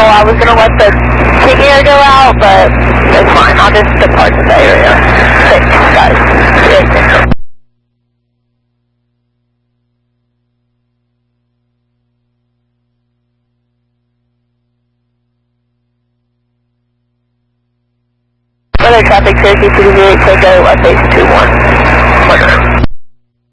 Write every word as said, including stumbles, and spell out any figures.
I was gonna let the king air go out, but it's fine. I'll just depart the area. Thanks, guys. Yeah, Weather traffic, Cherokee City eight, Tango, West eight two one.